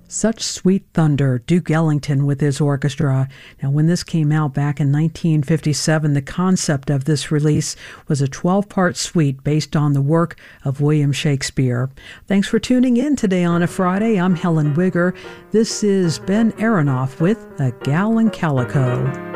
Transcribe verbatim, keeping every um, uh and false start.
Such Sweet Thunder, Duke Ellington with his orchestra. Now, when this came out back in nineteen fifty-seven, the concept of this release was a twelve-part suite based on the work of William Shakespeare. Thanks for tuning in today on a Friday. I'm Helen Wigger. This is Ben Aronoff with A Gal in Calico.